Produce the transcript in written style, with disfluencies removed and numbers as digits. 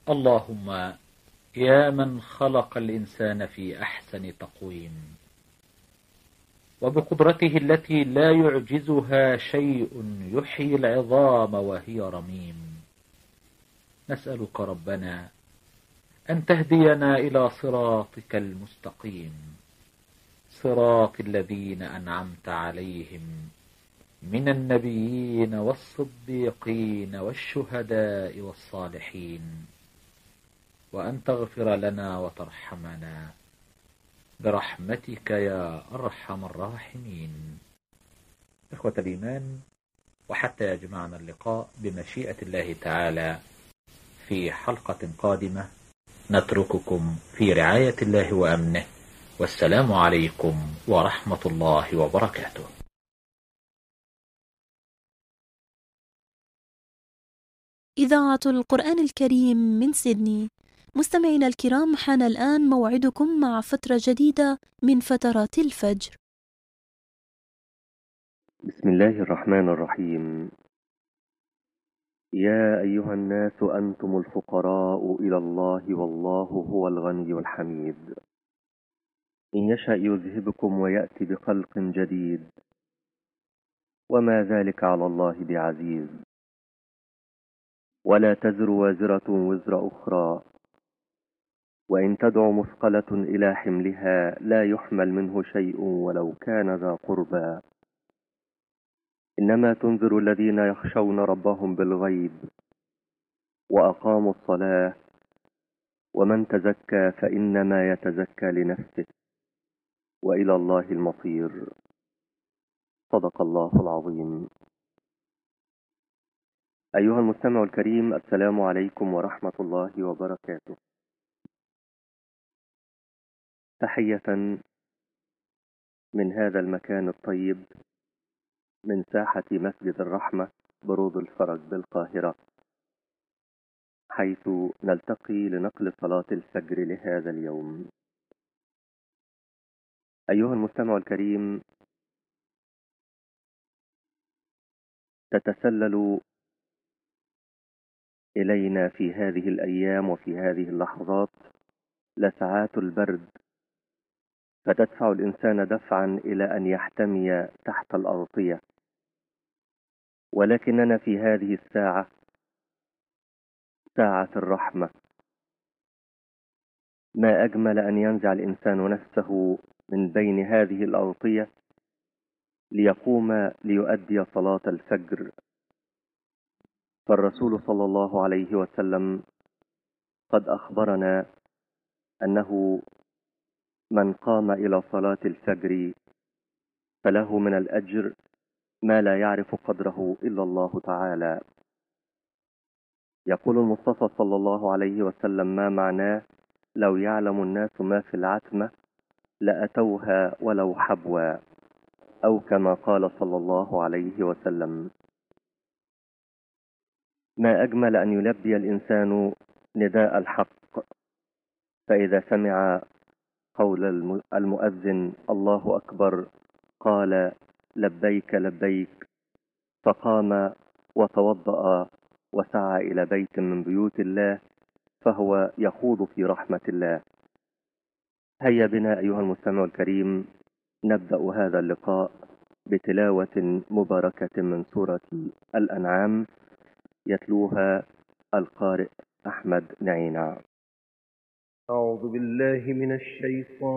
اللهم يا من خلق الإنسان في أحسن تقويم، وبقدرته التي لا يعجزها شيء يحيي العظام وهي رميم، نسألك ربنا أن تهدينا إلى صراطك المستقيم، صراط الذين أنعمت عليهم من النبيين والصديقين والشهداء والصالحين، وأن تغفر لنا وترحمنا برحمتك يا أرحم الراحمين. إخوة الإيمان، وحتى يجمعنا اللقاء بمشيئة الله تعالى في حلقة قادمة، نترككم في رعاية الله وأمنه، والسلام عليكم ورحمة الله وبركاته. إذاعة القرآن الكريم من سيدني. مستمعينا الكرام، حان الآن موعدكم مع فترة جديدة من فترات الفجر. بسم الله الرحمن الرحيم. يا أيها الناس أنتم الفقراء إلى الله والله هو الغني الحميد. إن يشأ يذهبكم ويأتي بخلق جديد، وما ذلك على الله بعزيز. ولا تزر وازرة وزر أخرى، وإن تدع مثقلة إلى حملها لا يحمل منه شيء ولو كان ذا قربى. إنما تنذر الذين يخشون ربهم بالغيب وأقاموا الصلاة، ومن تزكى فإنما يتزكى لنفسه، وإلى الله المصير. صدق الله العظيم. أيها المستمع الكريم، السلام عليكم ورحمة الله وبركاته. تحية من هذا المكان الطيب، من ساحة مسجد الرحمة بروض الفرج بالقاهرة، حيث نلتقي لنقل صلاة الفجر لهذا اليوم. أيها المستمع الكريم، تتسلل إلينا في هذه الأيام وفي هذه اللحظات لسعات البرد، فتدفع الإنسان دفعا إلى أن يحتمي تحت الأغطية. ولكننا في هذه الساعة، ساعة الرحمة، ما أجمل أن ينزع الإنسان نفسه من بين هذه الأغطية ليقوم ليؤدي صلاة الفجر. فالرسول صلى الله عليه وسلم قد أخبرنا أنه من قام إلى صلاة الفجر فله من الأجر ما لا يعرف قدره إلا الله تعالى. يقول المصطفى صلى الله عليه وسلم ما معناه: لو يعلم الناس ما في العتمة لأتوها ولو حبوا، أو كما قال صلى الله عليه وسلم. ما أجمل أن يلبي الإنسان نداء الحق، فإذا سمع قول المؤذن الله أكبر قال لبيك لبيك، فقام وتوضأ وسعى إلى بيت من بيوت الله، فهو يخوض في رحمة الله. هيا بنا أيها المستمع الكريم نبدأ هذا اللقاء بتلاوة مباركة من سورة الأنعام، يتلوها القارئ أحمد نعينة. أعوذ بالله من الشيطان